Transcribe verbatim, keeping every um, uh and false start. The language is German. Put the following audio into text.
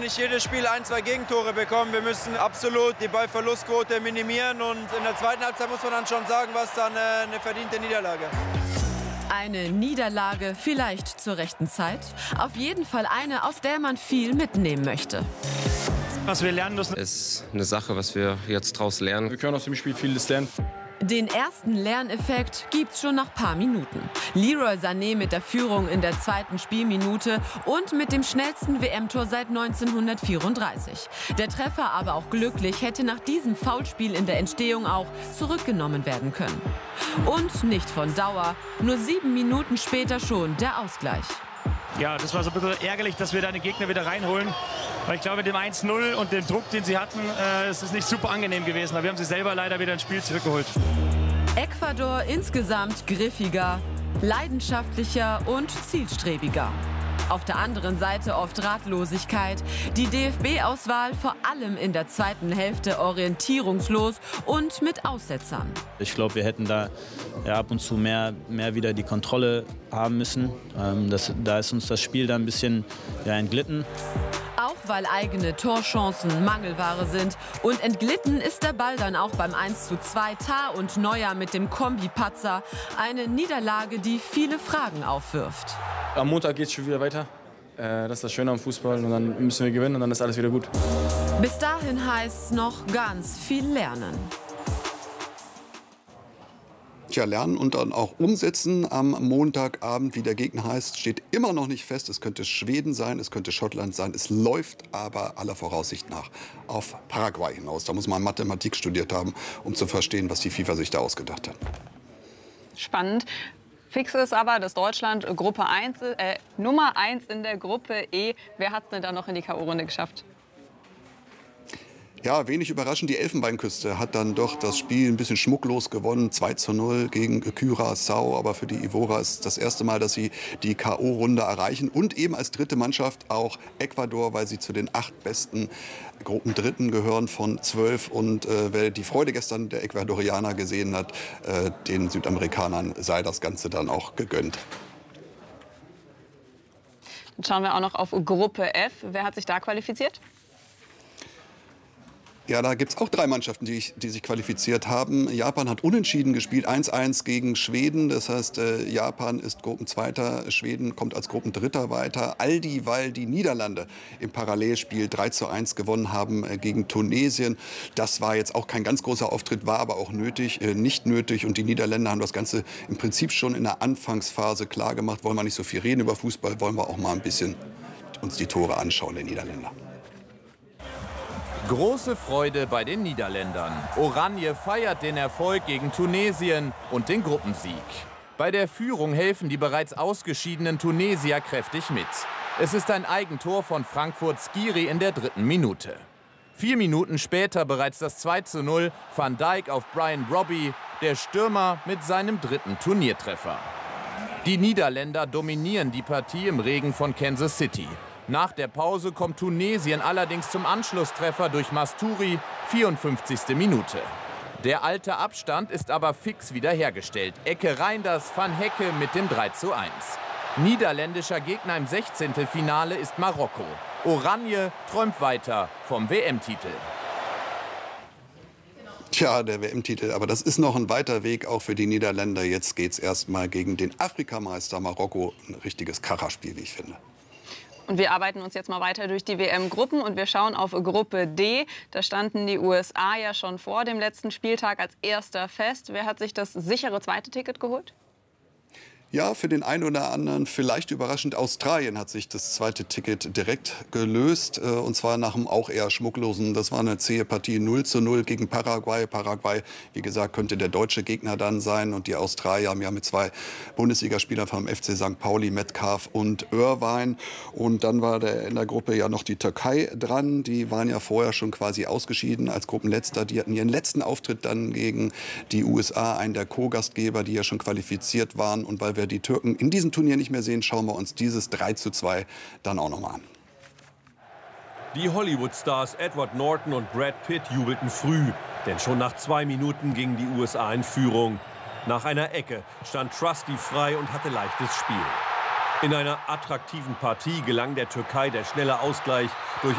nicht jedes Spiel ein, zwei Gegentore bekommen. Wir müssen absolut die Ballverlustquote minimieren. Und in der zweiten Halbzeit muss man dann schon sagen, was dann eine verdiente Niederlage. Eine Niederlage vielleicht zur rechten Zeit. Auf jeden Fall eine, aus der man viel mitnehmen möchte. Was wir lernen müssen, ist eine Sache, was wir jetzt daraus lernen. Wir können aus dem Spiel vieles lernen. Den ersten Lerneffekt gibt's schon nach ein paar Minuten. Leroy Sané mit der Führung in der zweiten Spielminute und mit dem schnellsten W M-Tor seit neunzehnhundertvierunddreißig. Der Treffer, aber auch glücklich, hätte nach diesem Foulspiel in der Entstehung auch zurückgenommen werden können. Und nicht von Dauer, nur sieben Minuten später schon der Ausgleich. Ja, das war so ein bisschen ärgerlich, dass wir da den Gegner wieder reinholen. Weil ich glaube, mit dem eins null und dem Druck, den sie hatten, äh, es ist nicht super angenehm gewesen. Aber wir haben sie selber leider wieder ins Spiel zurückgeholt. Ecuador insgesamt griffiger, leidenschaftlicher und zielstrebiger. Auf der anderen Seite oft Ratlosigkeit. Die D F B-Auswahl vor allem in der zweiten Hälfte orientierungslos und mit Aussetzern. Ich glaube, wir hätten da ja, ab und zu mehr, mehr wieder die Kontrolle haben müssen. Ähm, das, da ist uns das Spiel dann ein bisschen ja, entglitten. Auch weil eigene Torchancen Mangelware sind. Und entglitten ist der Ball dann auch beim eins zu zwei. Tah und Neuer mit dem Kombi-Patzer. Eine Niederlage, die viele Fragen aufwirft. Am Montag geht es schon wieder weiter. Äh, das ist das Schöne am Fußball. Und dann müssen wir gewinnen und dann ist alles wieder gut. Bis dahin heißt es noch ganz viel lernen. Tja, lernen und dann auch umsetzen am Montagabend, wie der Gegner heißt, steht immer noch nicht fest. Es könnte Schweden sein, es könnte Schottland sein. Es läuft aber aller Voraussicht nach auf Paraguay hinaus. Da muss man Mathematik studiert haben, um zu verstehen, was die FIFA sich da ausgedacht hat. Spannend. Fix ist aber, dass Deutschland Gruppe eins, äh, Nummer eins in der Gruppe E. Wer hat es denn da noch in die K O-Runde geschafft? Ja, wenig überraschend, die Elfenbeinküste hat dann doch das Spiel ein bisschen schmucklos gewonnen. zwei zu null gegen Curaçao. Aber für die Ivora ist das erste Mal, dass sie die K O-Runde erreichen. Und eben als dritte Mannschaft auch Ecuador, weil sie zu den acht besten Gruppendritten gehören von zwölf. Und äh, wer die Freude gestern der Ecuadorianer gesehen hat, äh, den Südamerikanern sei das Ganze dann auch gegönnt. Dann schauen wir auch noch auf Gruppe F. Wer hat sich da qualifiziert? Ja, da gibt es auch drei Mannschaften, die, die sich qualifiziert haben. Japan hat unentschieden gespielt, eins eins gegen Schweden. Das heißt, äh, Japan ist Gruppenzweiter, Schweden kommt als Gruppendritter weiter. All die, weil die Niederlande im Parallelspiel drei zu eins gewonnen haben äh, gegen Tunesien. Das war jetzt auch kein ganz großer Auftritt, war aber auch nötig, äh, nicht nötig. Und die Niederländer haben das Ganze im Prinzip schon in der Anfangsphase klargemacht. Wollen wir nicht so viel reden über Fußball, wollen wir auch mal ein bisschen uns die Tore anschauen, der Niederländer. Große Freude bei den Niederländern. Oranje feiert den Erfolg gegen Tunesien und den Gruppensieg. Bei der Führung helfen die bereits ausgeschiedenen Tunesier kräftig mit. Es ist ein Eigentor von Frankfurt Skiri in der dritten Minute. Vier Minuten später bereits das zwei zu null, Van Dijk auf Brian Robbie, der Stürmer mit seinem dritten Turniertreffer. Die Niederländer dominieren die Partie im Regen von Kansas City. Nach der Pause kommt Tunesien allerdings zum Anschlusstreffer durch Masturi, vierundfünfzigste Minute. Der alte Abstand ist aber fix wiederhergestellt. Ecke Reinders, Van Hecke mit dem drei zu eins. Niederländischer Gegner im Sechzehntelfinale ist Marokko. Oranje träumt weiter vom W M-Titel. Tja, der W M-Titel, aber das ist noch ein weiter Weg auch für die Niederländer. Jetzt geht es erstmal gegen den Afrikameister Marokko. Ein richtiges Kracherspiel, wie ich finde. Und wir arbeiten uns jetzt mal weiter durch die W M-Gruppen und wir schauen auf Gruppe D. Da standen die U S A ja schon vor dem letzten Spieltag als erster fest. Wer hat sich das sichere zweite Ticket geholt? Ja, für den einen oder anderen vielleicht überraschend. Australien hat sich das zweite Ticket direkt gelöst. Und zwar nach einem auch eher schmucklosen, das war eine zähe Partie, null zu null gegen Paraguay. Paraguay, wie gesagt, könnte der deutsche Gegner dann sein. Und die Australier haben ja mit zwei Bundesligaspielern vom F C Sankt Pauli, Metcalf und Irvine. Und dann war der in der Gruppe ja noch die Türkei dran. Die waren ja vorher schon quasi ausgeschieden als Gruppenletzter. Die hatten ihren letzten Auftritt dann gegen die U S A, einen der Co-Gastgeber, die ja schon qualifiziert waren. Und weil wir die Türken in diesem Turnier nicht mehr sehen, schauen wir uns dieses drei zu zwei dann auch noch mal an. Die Hollywood-Stars Edward Norton und Brad Pitt jubelten früh, denn schon nach zwei Minuten gingen die U S A in Führung. Nach einer Ecke stand Trusty frei und hatte leichtes Spiel. In einer attraktiven Partie gelang der Türkei der schnelle Ausgleich durch